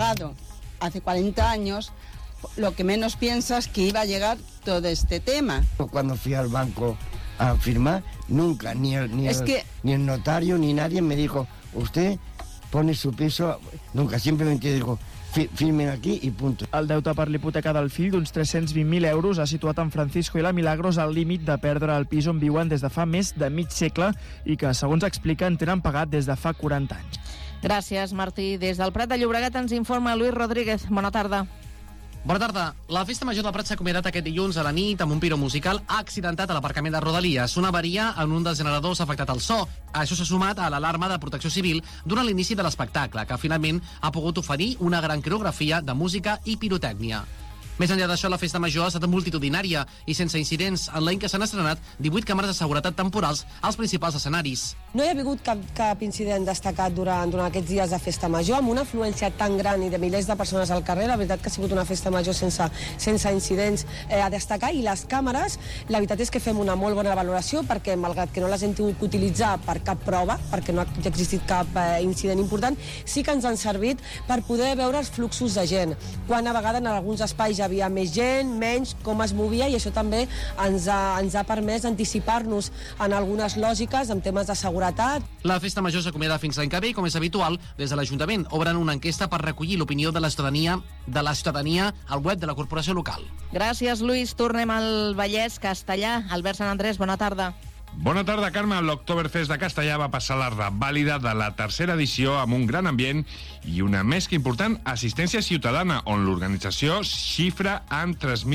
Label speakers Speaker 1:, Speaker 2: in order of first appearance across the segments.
Speaker 1: llegado hace 40 años, lo que menos piensas que iba a llegar todo este tema.
Speaker 2: Cuando fui al banco a firmar, nunca, ni el notario ni nadie me dijo, usted pone su piso, nunca, simplemente digo, firmen aquí i punt.
Speaker 3: El deute per l'hipoteca del fill d'uns 320.000 euros ha situat en Francisco i la Milagros al límit de perdre el pis on viuen des de fa més de mig segle i que, segons expliquen, tenen pagat des de fa 40 anys.
Speaker 4: Gràcies, Martí. Des del Prat de Llobregat ens informa Luis Rodríguez. Bona tarda.
Speaker 5: Bona tarda. La Festa Major del Prat s'ha acomiadat aquest dilluns a la nit amb un piro musical accidentat a l'aparcament de Rodalies. Una avaria en un dels generadors ha afectat el so. Això s'ha sumat a l'alarma de protecció civil durant l'inici de l'espectacle, que finalment ha pogut oferir una gran coreografia de música i pirotècnia. Més enllà d'això, la Festa Major ha estat multitudinària i sense incidents, en l'any que s'han estrenat 18 càmeres de seguretat temporals als principals escenaris.
Speaker 6: No hi ha hagut cap incident destacat durant aquests dies de Festa Major, amb una afluència tan gran i de milers de persones al carrer. La veritat que ha sigut una Festa Major sense incidents a destacar, i les càmeres, la veritat és que fem una molt bona valoració, perquè malgrat que no les hem tingut que utilitzar per cap prova, perquè no ha existit cap incident important, sí que ens han servit per poder veure els fluxos de gent, quan a vegades en alguns espais hi havia més gent, menys, com es movia, i això també ens ha permès anticipar-nos en algunes lògiques en temes de seguretat.
Speaker 5: La Festa Major s'acomiada fins l'any que ve, com és habitual, des de l'Ajuntament obren una enquesta per recollir l'opinió de la ciutadania al web de la corporació local.
Speaker 4: Gràcies, Lluís. Tornem al Vallès Castellà. Albert Sant Andrés, bona tarda.
Speaker 7: Bona tarda, Carme. L'Oktoberfest de Castellà va passar la revàlida de la tercera edició amb un gran ambient i una més que important assistència ciutadana, on l'organització xifra en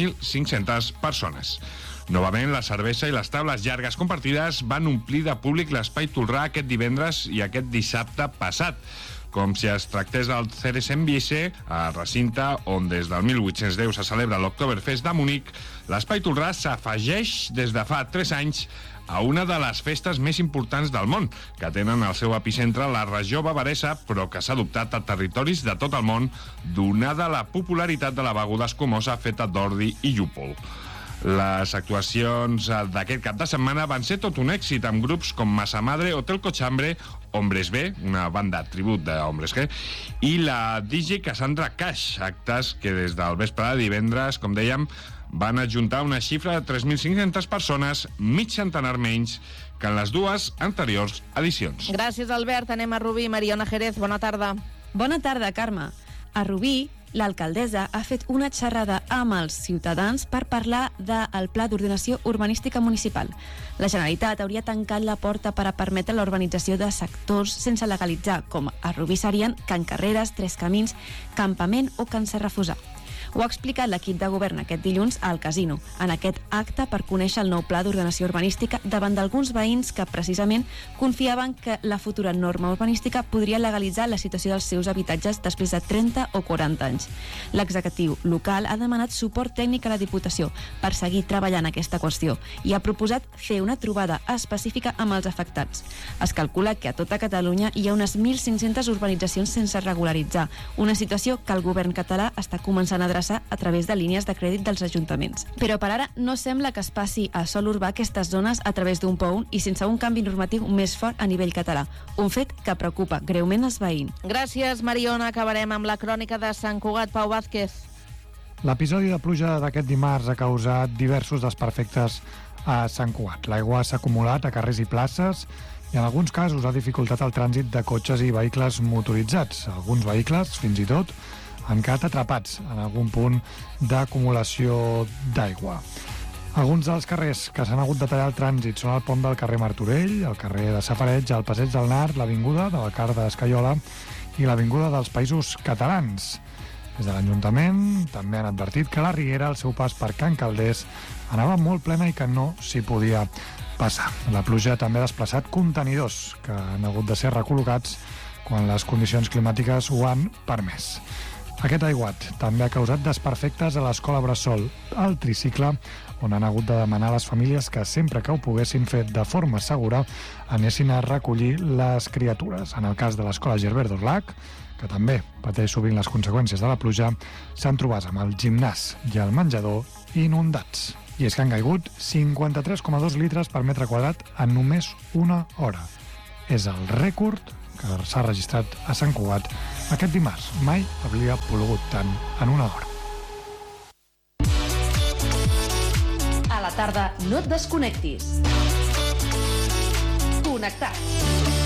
Speaker 7: 3.500 persones. Novament, la cervesa i les taules llargues compartides van omplir de públic l'espai Tolrà aquest divendres i aquest dissabte passat, com si es tractés del Theresienwiese, a recinte on des del 1810 se celebra l'Oktoberfest de Munic. L'espai Tolrà s'afegeix des de fa 3 anys a una de les festes més importants del món, que tenen el seu epicentre a la regió bavaresa, però que s'ha adoptat a territoris de tot el món, donada la popularitat de la beguda escumosa feta d'ordi i llúpol. Les actuacions d'aquest cap de setmana van ser tot un èxit, amb grups com Massa Madre, Hotel Cochambre, Hombres B, una banda tribut de Hombres G, i la DJ Cassandra Cash, actes que des del vespre de divendres, com dèiem, van adjuntar una xifra de 3.500 persones, mig centenar menys que en les dues anteriors edicions.
Speaker 4: Gràcies, Albert. Anem a Rubí. Mariona Jerez, bona tarda.
Speaker 8: Bona tarda, Carme. A Rubí, l'alcaldessa ha fet una xerrada amb els ciutadans per parlar del Pla d'Ordenació Urbanística Municipal. La Generalitat hauria tancat la porta per a permetre la urbanització de sectors sense legalitzar, com a Rubí serien Can Carreres, Tres Camins, Campament o Can Serrafusar. Ho ha explicat l'equip de govern aquest dilluns al Casino, en aquest acte per conèixer el nou pla d'ordenació urbanística davant d'alguns veïns que precisament confiaven que la futura norma urbanística podria legalitzar la situació dels seus habitatges després de 30 o 40 anys. L'executiu local ha demanat suport tècnic a la Diputació per seguir treballant aquesta qüestió i ha proposat fer una trobada específica amb els afectats. Es calcula que a tota Catalunya hi ha unes 1.500 urbanitzacions sense regularitzar, una situació que el govern català està començant a adreçar a través de línies de crèdit dels ajuntaments. Però per ara no sembla que es passi a sòl urbà aquestes zones a través d'un POUN i sense un canvi normatiu més fort a nivell català, un fet que preocupa greument els veïns.
Speaker 4: Gràcies, Mariona. Acabarem amb la crònica de Sant Cugat. Pau Vázquez.
Speaker 9: L'episodi de pluja d'aquest dimarts ha causat diversos desperfectes a Sant Cugat. L'aigua s'ha acumulat a carrers i places i en alguns casos ha dificultat el trànsit de cotxes i vehicles motoritzats. Alguns vehicles, fins i tot, han quedat atrapats en algun punt d'acumulació d'aigua. Alguns dels carrers que s'han hagut de tallar el trànsit són el pont del carrer Martorell, el carrer de Safareig, el passeig del Nart, l'avinguda de la Car d'Escaiola i l'avinguda dels Països Catalans. Des de l'Ajuntament també han advertit que la Riera, al seu pas per Can Calders, anava molt plena i que no s'hi podia passar. La pluja també ha desplaçat contenidors que han hagut de ser recol·locats quan les condicions climàtiques ho han permès. Aquest aiguat també ha causat desperfectes a l'Escola Bressol, al tricicle, on han hagut de demanar a les famílies que sempre que ho poguessin fer de forma segura anessin a recollir les criatures. En el cas de l'Escola Gerbert d'Orlac, que també pateix sovint les conseqüències de la pluja, s'han trobat amb el gimnàs i el menjador inundats. I és que han caigut 53,2 litres per metre quadrat en només una hora. És el rècord que s'ha registrat a Sant Cugat aquest dimarts. Mai havia plogut tant en una hora.
Speaker 10: A la tarda no et desconnectis. Connectats.